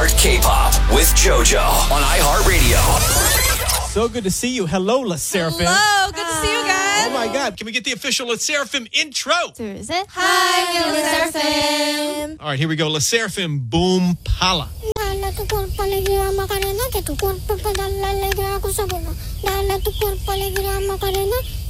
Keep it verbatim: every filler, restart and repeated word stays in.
Start K-pop with JoJo on iHeartRadio. So good to see you. Hello, La Seraphim. Hello, good to see you guys. Oh my God. Can we get the official La Seraphim intro? 둘, 셋. Hi, we're La Seraphim. All right, here we go. La Seraphim, boom, pala. Dale tu cuerpo alegría Macarena, que tu cuerpo para darle alegría a cosa buena. Dale tu cuerpo alegría Macarena,